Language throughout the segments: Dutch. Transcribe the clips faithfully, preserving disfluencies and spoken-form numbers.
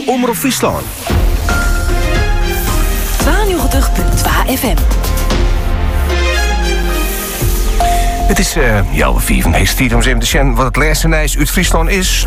is Omroep Friesland. tweeënnegentig komma twee F M. Het is uh, jouw vijf. Hij stiert om eens even te zien wat het laatste nieuws uit Friesland is.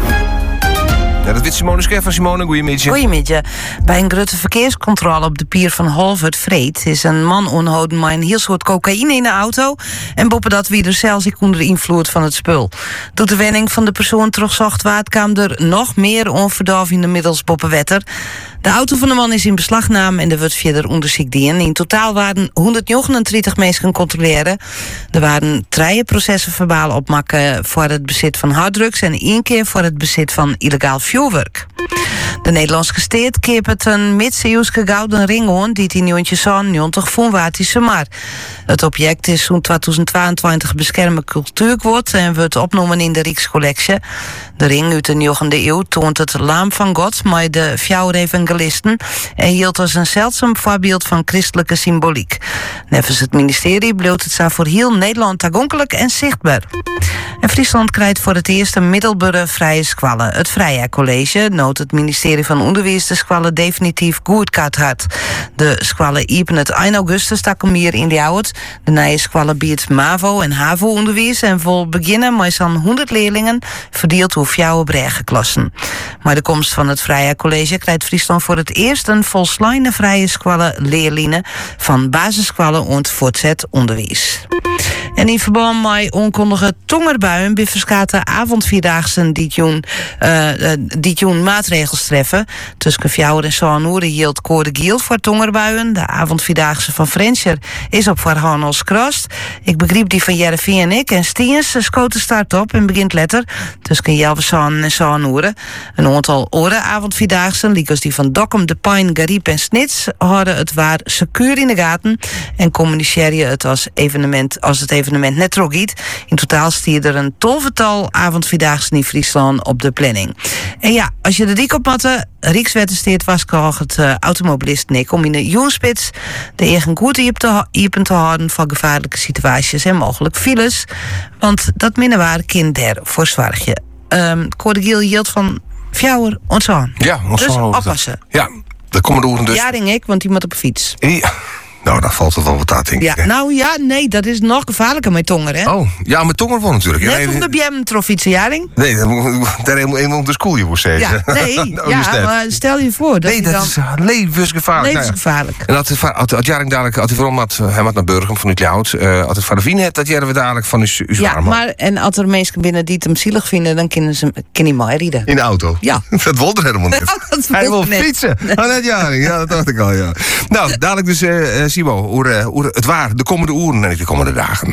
Ja, dat weet Simone Scher van Simone. Goedemiddag. Goedemiddag. Bij een grote verkeerscontrole op de pier van Halvert Vreed is een man onhouden met een heel soort cocaïne in de auto. En boppen dat wie er zelfs ik onder invloed van het spul. Doet de wenning van de persoon terugzocht waard, kwam er nog meer onverdovende middels boppen wetter. De auto van de man is in beslagname en er wordt verder onderzoek gedaan. In totaal waren honderdnegenendertig mensen gecontroleerd. Er waren drie processen verbaal opmaken voor het bezit van harddrugs en één keer voor het bezit van illegaal vuurwerk. De Nederlandse gesteerd keert een middeleeuwse gouden ring aan die in negentien zevenennegentig vond waard is maar. Het object is zo'n tweeduizend tweeëntwintig beschermde cultuurgoed en wordt opgenomen in de Rijkscollectie. De ring uit de negentiende eeuw toont het laam van God met de vier evangelisten en hield als een zeldzaam voorbeeld van christelijke symboliek. Nevens het ministerie bleef het zo voor heel Nederland toegankelijk en zichtbaar. En Friesland krijgt voor het eerst een middelbare vrije squallen. Het Vrije College noot het ministerie van Onderwijs de squallen definitief goedkaart had. De squallen iepen het eind augustus hier in de oud. De nieuwe squallen biedt MAVO en HAVO-onderwijs en vol beginnen met zo'n honderd leerlingen verdeeld over vier bregenklassen. Maar de komst van het Vrije College krijgt Friesland voor het eerst een volslijne vrije squallen leerlingen van basissquallen en voortzet onderwijs. En in verband met onkondige tongerbuien bij verschillende avondvierdaagse die joen uh, die joen maatregels treffen. Tussen Fjouwer en Zoanoeren hield Code Giel voor tongerbuien. De avondvierdaagse van Frenscher is op voor Hanels Krast. Ik begreep die van Jereveen en ik. En Stiens schoten start op en begint letter tussen Jelversaan en Zoanoeren. Een aantal oren avondvierdaagse, liekers die van Dokkum, De Pijn, Gariep en Snits, houden het waar secuur in de gaten en communiceren het als evenement als het evenement net trogiet. In totaal stier er een tolvertal avondvierdaagse in Friesland op de planning. En ja, als je de dik op matte, Rijkswettensteert was kocht het uh, automobilist Nick om in de Joenspits de eigen goed iepen te houden van gevaarlijke situaties en mogelijk files. Want dat minder waar kind der voor zwartje. Um, Code Giel hield van Fjouwer ontzaan. Ja, ontzaan. Dus oppassen. Ja, daar komen de oren dus. Ja, denk ik, want die moet op een fiets. Ja. Nou, dan valt het wel wat uit, denk ik. Ja, nou ja, nee, dat is nog gevaarlijker met tonger, hè? Oh, ja, met tonger wel natuurlijk. Net ja, om de B M trofietsenjaring. Nee, daar helemaal eenmaal op de school je moest zeggen. Ja, nee, nou, ja, maar stel je voor. Dat nee, dat dan is levensgevaarlijk. Levensgevaarlijk. En als het, het jaring dadelijk, als hij vooral had, hij had naar Burgum van Utrecht, uh, als het van de vrienden had, dat jaren we dadelijk van uw zwaar. Ja, maar en als er mensen binnen die het hem zielig vinden, dan kunnen ze kunnen mij rijden. In de auto? Ja. Dat wilde er helemaal niet. Dat hij wil net. fietsen. Oh, net jaring. Ja, dat dacht ik al, ja. Nou, dadelijk dus, uh, Simo, hoe, uh, hoe het waar de komende uren en de komende dagen.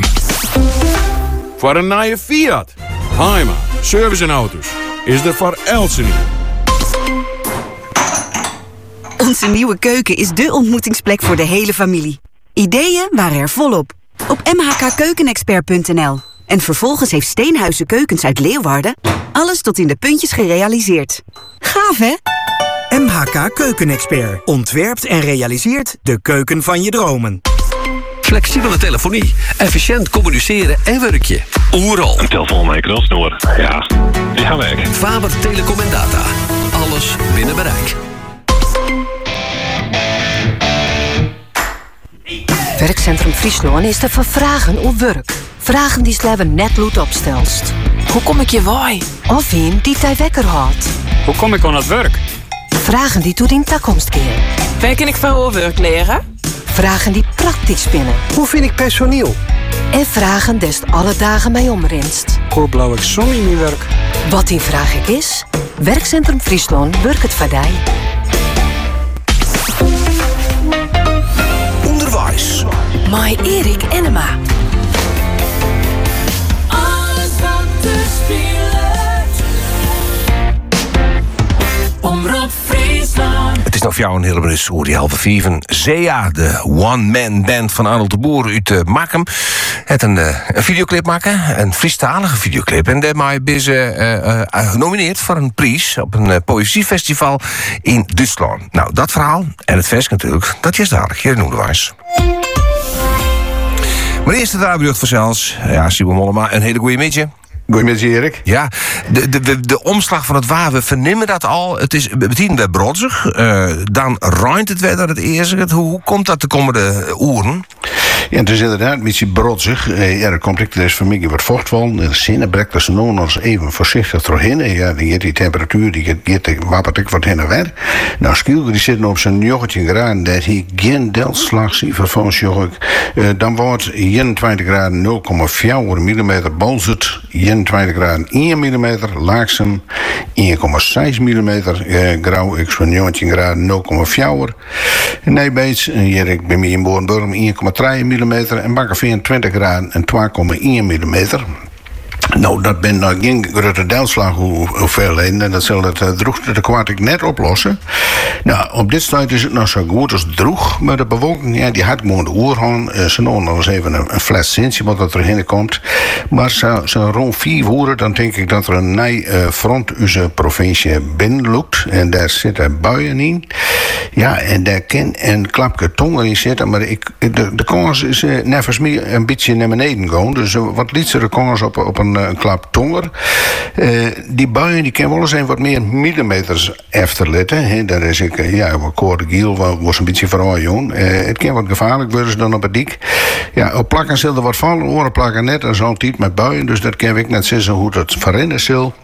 Voor een nieuwe Fiat, Heima, service en auto's, is er voor Elsen. Onze nieuwe keuken is dé ontmoetingsplek voor de hele familie. Ideeën waren er volop. Op m h k keukenexpert punt n l. En vervolgens heeft Steenhuizen Keukens uit Leeuwarden alles tot in de puntjes gerealiseerd. Gaaf, hè? M H K Keukenexpert ontwerpt en realiseert de keuken van je dromen. Flexibele telefonie, efficiënt communiceren en werkje. Overal. Een telefoon met een knalsnoer. Ja, die gaan weg. Faber Telecom en Data. Alles binnen bereik. Werkcentrum Friesland is te vervragen op werk. Vragen die Sleven net goed opstelst. Hoe kom ik je waai? Of een die tij wekker houdt. Hoe kom ik aan het werk? Vragen die toe in toekomst keer. Waar kan ik van werk leren? Vragen die praktisch spinnen. Hoe vind ik personeel? En vragen des alle dagen mee omrenst. Hoe blauw ik zon in mijn werk? Wat die vraag ik is, Werkcentrum Friesland werkt het vadij. Onderwijs. My Erik Enema. Alles wat te spelen. Omroep Friesland. Het is nog voor jou een hele minuut hoe die halve vieven. Zea, de one-man band van Arnold de Boer uit uh, Makkum. Het een, uh, een videoclip maken, een Friestalige videoclip. En daarmee ben ze uh, uh, genomineerd voor een prijs op een uh, poëziefestival in Duitsland. Nou, dat verhaal en het vers natuurlijk, dat is dadelijk hier in Onderwijs. Maar eerst het draaibeurt van zelfs. Ja, Simon Mollema, een hele goede middag. Goedemiddag, Erik. Ja, de, de, de, de omslag van het waar, we vernemen dat al. Het is meteen weer brodzig. Uh, dan ruint het weer het eerste. Hoe, hoe komt dat de komende uren? Ja, het is inderdaad een beetje brodzig. Uh, ja, er komt ik er is voor mij wat vocht van. De zinnen brekt er nog eens even voorzichtig doorheen. Ja, die, die temperatuur die gaat wappert ik wat heen en weer. Nou, Skielke die zit op zijn negentien graden. Dat hij geen delslag ziet van uh, dan wordt eenentwintig graden nul komma vier millimeter Bolzert. eenentwintig graden één millimeter. Laaksem één komma zes millimeter. Uh, Grauw ik van negentien graden nul komma vier. Nijbeets, hier ik ben mij in Boornburm één komma drie millimeter. En Bakkeveen twintig graden en twee komma één millimeter. Nou, dat ben nou geen grote delslag hoeveelheden. En dat zal het uh, droogte ik net oplossen. Nou, op dit stuit is het nog zo goed als droog. Maar de bewolking, ja, die had gewoon de oerhoorn. Uh, ze noemen nog eens even een, een fles zintje wat er heen komt. Maar zo, zo rond vier uur, dan denk ik dat er een nieuw uh, front onze provincie binnenloopt. En daar zitten buien in. Ja, en daar kan een klapje tongen in zitten. Maar ik, de, de kans is uh, nevens mij een beetje naar beneden gaan. Dus uh, wat lietsere kans op, op een een klap tonger. Uh, die buien die kunnen wel eens een wat meer millimeters efterlitten. He, daar is ik, uh, ja, wat koordegiel was een beetje verrooien. Uh, het kan wat gevaarlijk worden dan op het dik. Ja, op plakken zullen er wat vallen, oren plakken net, dat is altijd met buien. Dus dat kan ik net zeggen hoe dat verrennen zal.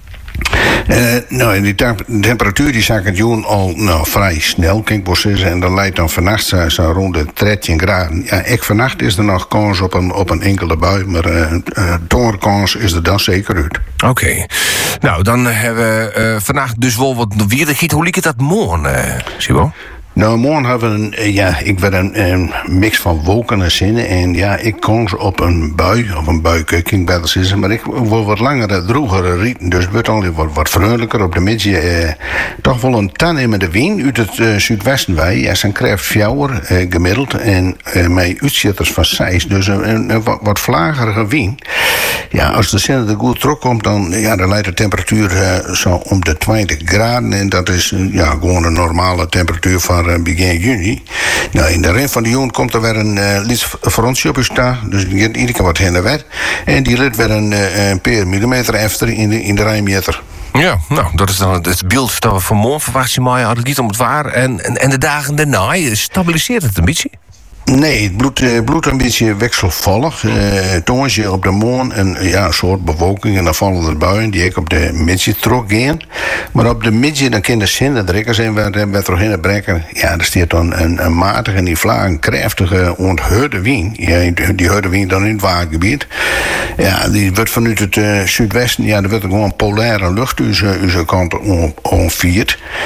Uh, nou, die te- temperatuur die zakt het joen al nou, vrij snel, kan ik wel zeggen. En dan leidt dan vannacht zo, zo rond de dertien graden. Ja, ik vannacht is er nog kans op een, op een enkele bui, maar uh, uh, tongerkans is er dan zeker uit. Oké. Okay. Nou, dan hebben we uh, vannacht dus wel wat weergiet. Hoe liep het dat morgen, uh, Sibo? Nou, morgen hebben we een, ja, ik werd een, een mix van wolken en zinnen. En ja, ik kans op een bui, of een buikukking, beter zeggen. Maar ik wil wat langere, drogere rieten. Dus het wordt al wat, wat vriendelijker op de middag. Eh, toch wel een toenemende wind uit het uh, zuidwesten wij. Ja, zijn krijgt fjouwer eh, gemiddeld. En uh, met uitzitters van zes. Dus een, een, een wat, wat vlagerige wind. Ja, als de zin er goed trok komt, dan, ja, dan leidt de temperatuur uh, zo om de twintig graden. En dat is uh, ja, gewoon een normale temperatuur van begin juni. Nou, in de rest van de juni komt er weer een uh, licht frontje op u staan. Dus die gaat iedere keer wat heen en weer. En die liet weer een, uh, een paar millimeter efter in de, in de rijmeter. Ja, nou, dat is dan het beeld dat we van morgen verwachten. Maar het gaat om het waar. En, en, en de dagen daarna, stabiliseert het een beetje? Nee, het bloed, uh, bloed een beetje wisselvallig. Uh, tongetje op de maan en ja, een soort bewolking. En dan vallen er buien die ik op de midje trok gaan. Maar op de midje dan kan de zinnen trekken zijn we met er heen brengen. Ja, er staat dan een, een matige en die vlaag een krachtige ontheurde wind. Ja, die heurde wind dan in het watergebied. Ja, die wordt vanuit het uh, zuidwesten, ja, er wordt gewoon polaire lucht onze, onze kant onvierd.